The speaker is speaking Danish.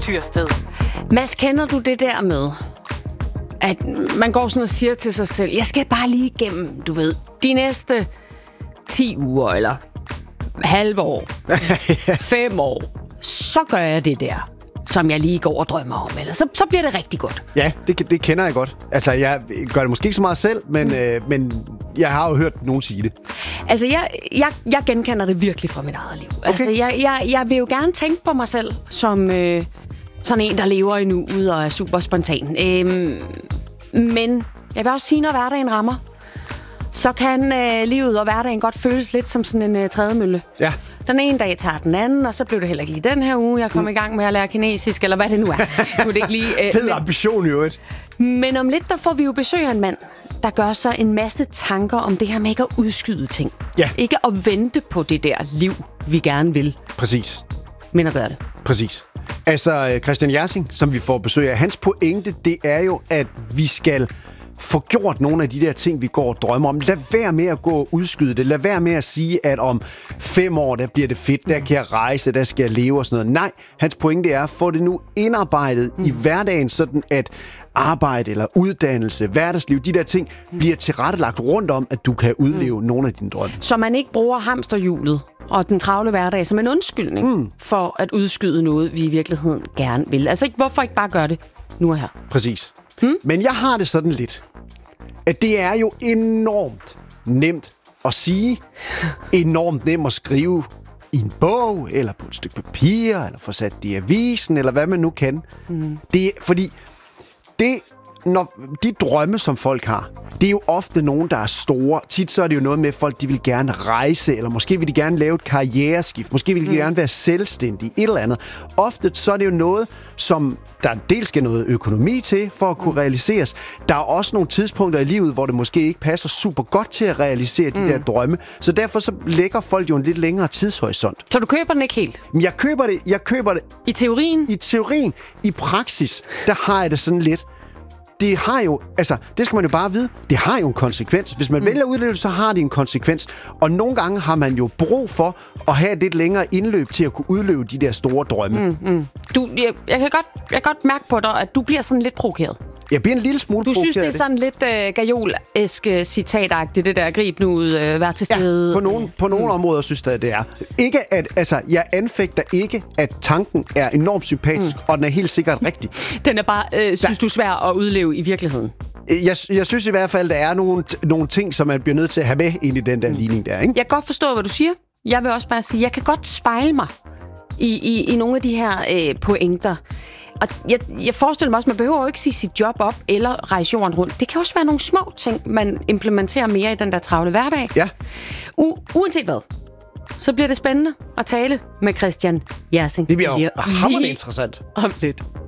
Tyrsted. Mads, kender du det der med, at man går sådan og siger til sig selv, jeg skal bare lige igennem, du ved, de næste 10 uger, eller halve år, 5 år, så gør jeg det der, som jeg lige går og drømmer om, eller så bliver det rigtig godt. Ja, det kender jeg godt. Altså, jeg gør det måske ikke så meget selv, men jeg har jo hørt nogen sige det. Altså, jeg genkender det virkelig fra mit eget liv. Okay. Altså, jeg vil jo gerne tænke på mig selv som sådan en, der lever i nuet og er super spontan. Men jeg vil også sige, når hverdagen rammer, så kan livet og hverdagen godt føles lidt som sådan en trædemølle. Ja. Den ene dag tager den anden, og så blev det heller ikke lige den her uge, jeg kom i gang med at lære kinesisk, eller hvad det nu er. Det ikke lige, fed ambition i øvrigt. Men om lidt, der får vi jo besøg af en mand, der gør sig en masse tanker om det her med ikke at udskyde ting. Ja. Ikke at vente på det der liv, vi gerne vil. Præcis. Men at gøre det. Præcis. Altså, Christian Jersing, som vi får besøg af, hans pointe, det er jo, at vi skal få gjort nogle af de der ting, vi går og drømmer om. Lad være med at gå og udskyde det. Lad være med at sige, at om 5 år, der bliver det fedt, der kan jeg rejse, der skal jeg leve og sådan noget. Nej, hans pointe er, at få det nu indarbejdet i hverdagen, sådan at arbejde eller uddannelse, hverdagsliv, de der ting, bliver tilrettelagt rundt om, at du kan udleve nogle af dine drømme. Så man ikke bruger hamsterhjulet og den travle hverdag som en undskyldning for at udskyde noget, vi i virkeligheden gerne vil. Altså, hvorfor ikke bare gøre det nu og her? Præcis. Men jeg har det sådan lidt, at det er jo enormt nemt at sige, enormt nemt at skrive i en bog, eller på et stykke papir, eller få sat det i avisen, eller hvad man nu kan. Det er, fordi når de drømme, som folk har, det er jo ofte nogen, der er store. Tit så er det jo noget med, at folk de vil gerne rejse, eller måske vil de gerne lave et karriereskift, måske vil de gerne være selvstændige, et eller andet. Ofte så er det jo noget, som der dels skal noget økonomi til, for at kunne realiseres. Der er også nogle tidspunkter i livet, hvor det måske ikke passer super godt til at realisere de der drømme. Så derfor så lægger folk jo en lidt længere tidshorisont. Så du køber den ikke helt? Men jeg køber det. I teorien? I teorien. I praksis, der har jeg det sådan lidt. Det har jo, altså, det skal man jo bare vide, det har jo en konsekvens. Hvis man vælger at udleve det, så har det en konsekvens. Og nogle gange har man jo brug for at have et lidt længere indløb til at kunne udleve de der store drømme. Jeg kan godt mærke på dig, at du bliver sådan lidt provokeret. Jeg bliver en lille smule provokeret. Du synes, det er sådan lidt gajol-esk citatagtigt, det der grib nu ud, vær til stede. Ja, på nogle områder synes jeg, det er. Ikke at, altså, jeg anfægter ikke, at tanken er enormt sympatisk, og den er helt sikkert rigtig. Den er bare, synes du, svær at udleve i virkeligheden? Jeg synes i hvert fald, der er nogle ting, som man bliver nødt til at have med ind i den der ligning der, ikke? Jeg kan godt forstå, hvad du siger. Jeg vil også bare sige, jeg kan godt spejle mig i nogle af de her pointer. Og jeg forestiller mig også, man behøver jo ikke sige sit job op eller rejse jorden rundt. Det kan også være nogle små ting, man implementerer mere i den der travle hverdag. Ja. Uanset hvad, så bliver det spændende at tale med Christian Jersing. Det bliver jo hammerende interessant. Om lidt.